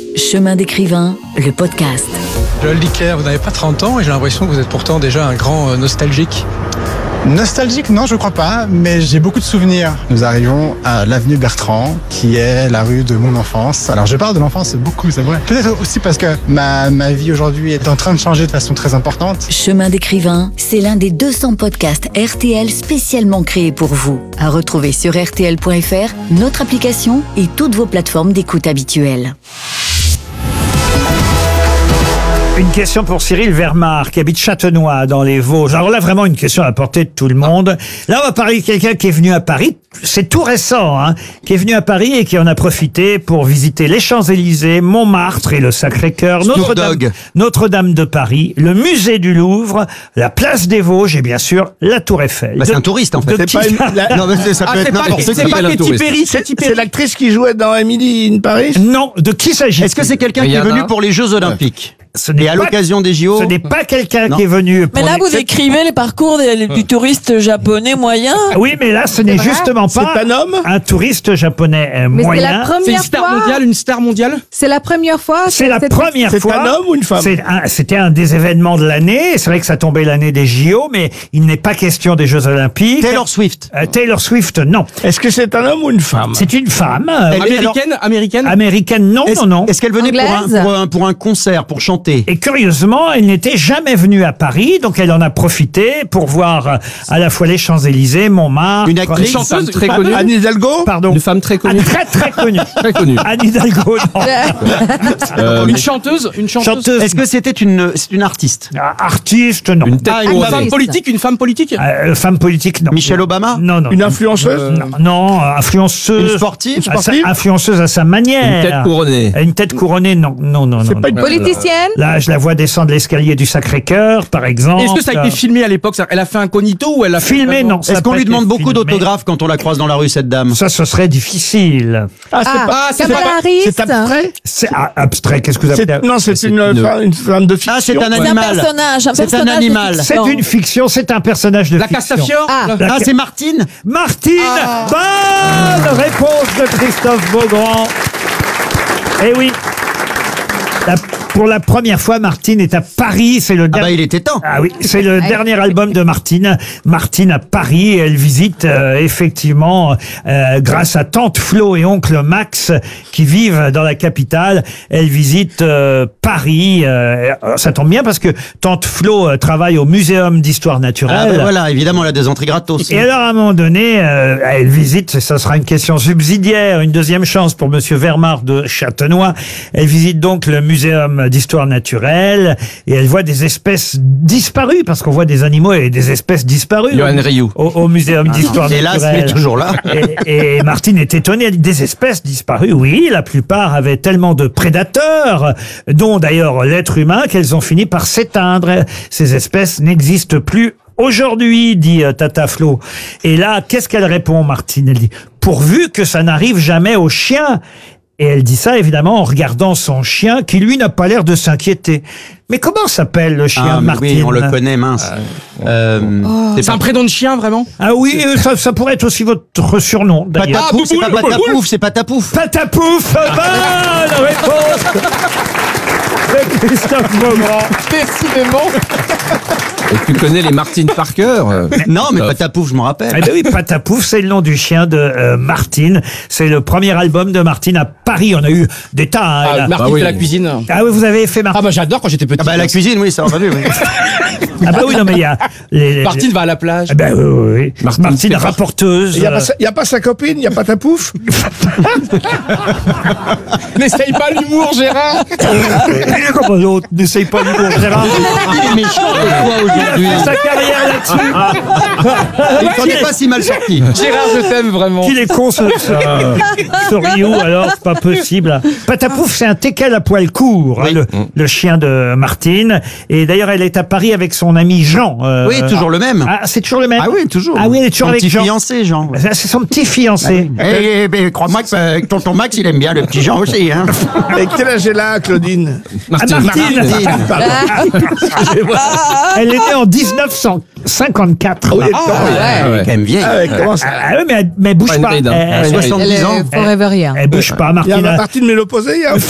Chemin d'écrivain, le podcast. Joël Dicker, vous n'avez pas 30 ans et j'ai l'impression que vous êtes pourtant déjà un grand nostalgique. Nostalgique, non, je crois pas, mais j'ai beaucoup de souvenirs. Nous arrivons à l'avenue Bertrand, qui est la rue de mon enfance. Alors, je parle de l'enfance beaucoup, c'est vrai. Peut-être aussi parce que ma vie aujourd'hui est en train de changer de façon très importante. Chemin d'écrivain, c'est l'un des 200 podcasts RTL spécialement créés pour vous. À retrouver sur rtl.fr, notre application et toutes vos plateformes d'écoute habituelles. Une question pour Cyril Vermar, qui habite Châtenois, dans les Vosges. Alors là, vraiment une question à la portée de tout le monde. Là, on va parler de quelqu'un qui est venu à Paris. C'est tout récent, hein, qui est venu à Paris et qui en a profité pour visiter les Champs-Élysées, Montmartre et le Sacré-Cœur, Notre-Dame de Paris, le musée du Louvre, la place des Vosges et bien sûr la Tour Eiffel. Bah, c'est un touriste en fait. Non, mais ça peut être n'importe qui. C'est pas Katy Perry. C'est l'actrice qui jouait dans Emily in Paris. Non, de qui s'agit-il? Est-ce que c'est quelqu'un qui est venu pour les Jeux Olympiques? Et à l'occasion des JO? Ce n'est pas quelqu'un qui est venu pour... Mais là, vous décrivez les parcours du touriste japonais moyen. Oui, mais là, ce n'est justement pas C'est un homme un touriste japonais moyen. C'est la première fois. Une star mondiale. C'est la première fois. C'est la première fois. C'est un homme ou une femme? C'était un des événements de l'année. C'est vrai que ça tombait l'année des JO, mais il n'est pas question des Jeux Olympiques. Taylor Swift. Taylor Swift, non. Est-ce que c'est un homme ou une femme? C'est une femme. Américaine? Américaine, non, non. Est-ce qu'elle venait pour un concert, pour chanter? Et curieusement, elle n'était jamais venue à Paris, donc elle en a profité pour voir à la fois les Champs-Élysées, Montmartre. Une actrice chanteuse très connue. Anne Hidalgo? Pardon. Une femme très connue. Très connue. Très connue. Anne Hidalgo, non. Une chanteuse. Est-ce que c'était une artiste? Artiste, non. Une femme politique? Femme politique, non. Michelle Obama? Non, non. Une influenceuse? Non, influenceuse. Une sportive? Influenceuse à sa manière. Une tête couronnée? Une tête couronnée, non. C'est pas une Politicienne? Là, je la vois descendre l'escalier du Sacré-Cœur, par exemple. Est-ce que ça a été filmé à l'époque? Elle a fait incognito ou elle a filmé? Non. Est-ce qu'on lui demande beaucoup d'autographes quand on la croise dans la rue, cette dame? Ça, ce serait difficile. C'est abstrait? C'est abstrait, qu'est-ce que vous appelez? Non, c'est une femme de fiction. Ah, c'est un animal. C'est un animal. C'est une fiction, c'est un personnage de La fiction. Castafiore? Ah, c'est Martine? Martine! Bonne réponse de Christophe Beaugrand. Eh oui. Pour la première fois, Martine est à Paris. C'est le dernier. Il était temps. Ah oui, c'est le dernier album de Martine. Martine à Paris. Elle visite effectivement, grâce à tante Flo et oncle Max qui vivent dans la capitale. Elle visite Paris. Ça tombe bien parce que tante Flo travaille au Muséum d'Histoire Naturelle. Voilà, évidemment, elle a des entrées gratos. Et alors, à un moment donné, elle visite, ça sera une question subsidiaire, une deuxième chance pour Monsieur Vermar de Châtenois. Elle visite donc le Muséum d'Histoire Naturelle et elle voit des espèces disparues, parce qu'on voit des animaux et des espèces disparues au Muséum d'Histoire Naturelle. Hélas, il est toujours là. Et Martine est étonnée, elle dit des espèces disparues. Oui, la plupart avaient tellement de prédateurs, dont d'ailleurs l'être humain, qu'elles ont fini par s'éteindre. Ces espèces n'existent plus aujourd'hui, dit Tata Flo. Et là, qu'est-ce qu'elle répond, Martine? Elle dit, pourvu que ça n'arrive jamais aux chiens. Et elle dit ça, évidemment, en regardant son chien, qui, lui, n'a pas l'air de s'inquiéter. Mais comment s'appelle le chien de Martine? Oui, on le connaît, mince. C'est un prénom de chien, vraiment? Ah oui, ça pourrait être aussi votre surnom, d'ailleurs. Patapouf, c'est pas Patapouf, c'est Patapouf. Patapouf, bonne réponse de Christophe Beaugrand. Décidément. Et tu connais les Martine par cœur? Non, mais Patapouf, je m'en rappelle. Eh ben oui, Patapouf, c'est le nom du chien de Martine. C'est le premier album de Martine à Paris. On a eu des tas. Hein, Martine fait la cuisine. Ah oui, vous avez fait Martine. Ah bah j'adore quand j'étais petit. Ah bah la cuisine, oui, ça va mieux. Oui. Ah bah oui, non mais il y a... Martine va à la plage. Ah bah oui. Martine rapporteuse. Il y a pas sa copine, il y a pas ta pouf. N'essaye pas l'humour, Gérard. Comment l'autre n'essaye pas l'humour, Gérard. Il est méchant de toi aujourd'hui. Il a fait sa carrière là-dessus. Il s'en est pas si mal sorti. Gérard, je t'aime vraiment. Qu'il est con ce Rioux, alors c'est pas possible. Patapouf, c'est un teckel à poil court, oui. Hein, le chien de Martine. Et d'ailleurs, elle est à Paris avec son ami Jean. Oui, toujours le même. Ah, c'est toujours le même. Ah oui, toujours. Ah oui, elle est toujours son avec petit Jean. Fiancé, Jean. C'est son petit fiancé. Et crois-moi que tonton Max, il aime bien le petit Jean aussi. Hein. Et quel âge elle a, Claudine? Martine. Elle est née en 1954. Elle est quand même vieille. Ah oui, mais elle bouge pas. 70 ans. Elle est forever young. Elle bouge pas, Il y a Martine. Martine Mélopposée,